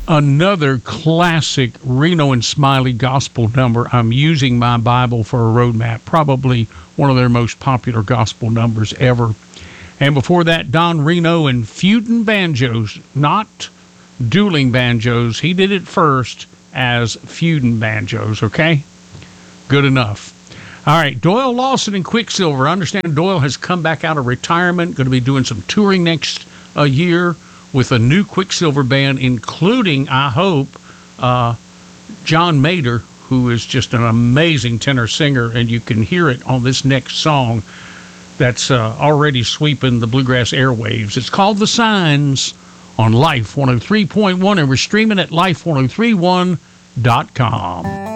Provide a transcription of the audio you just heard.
another classic Reno and Smiley gospel number. I'm using my Bible for a roadmap, probably one of their most popular gospel numbers ever. And before that, Don Reno and Feudin' Banjos, not dueling banjos. He did it first as Feudin' Banjos, okay? Good enough. All right, Doyle Lawson and Quicksilver. I understand Doyle has come back out of retirement, going to be doing some touring next year with a new Quicksilver band, including, I hope, John Mader, who is just an amazing tenor singer, and you can hear it on this next song that's already sweeping the bluegrass airwaves. It's called The Signs on Life 103.1, and we're streaming at life1031.com.